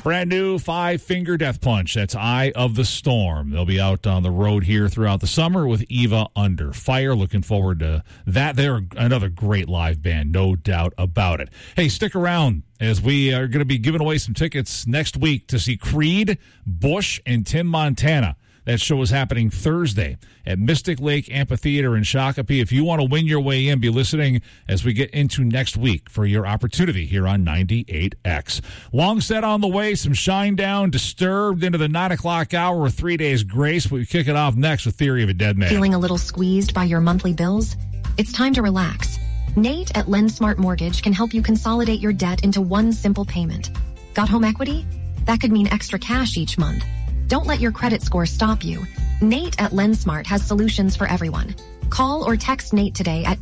Brand new Five Finger Death Punch. That's Eye of the Storm. They'll be out on the road here throughout the summer with Eva Under Fire. Looking forward to that. They're another great live band, no doubt about it. Hey, stick around as we are going to be giving away some tickets next week to see Creed, Bush, and Tim Montana. That show is happening Thursday at Mystic Lake Amphitheater in Shakopee. If you want to win your way in, be listening as we get into next week for your opportunity here on 98X. Long set on the way, some Shinedown, Disturbed into the 9 o'clock hour with 3 days grace. We kick it off next with Theory of a Dead Man. Feeling a little squeezed by your monthly bills? It's time to relax. Nate at LendSmart Mortgage can help you consolidate your debt into one simple payment. Got home equity? That could mean extra cash each month. Don't let your credit score stop you. Nate at LendSmart has solutions for everyone. Call or text Nate today at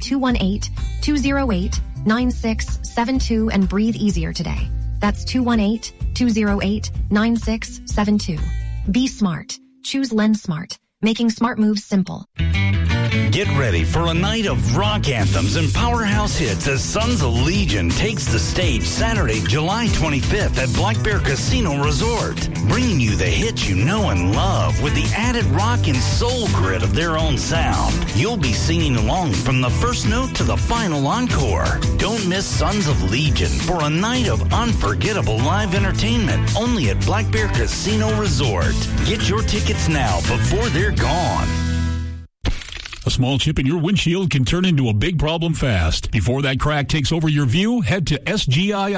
218-208-9672 and breathe easier today. That's 218-208-9672. Be smart. Choose LendSmart. Making smart moves simple. Get ready for a night of rock anthems and powerhouse hits as Sons of Legion takes the stage Saturday, July 25th at Black Bear Casino Resort, bringing you the hits you know and love with the added rock and soul grit of their own sound. You'll be singing along from the first note to the final encore. Don't miss Sons of Legion for a night of unforgettable live entertainment only at Black Bear Casino Resort. Get your tickets now before they're gone. A small chip in your windshield can turn into a big problem fast. Before that crack takes over your view, head to SGI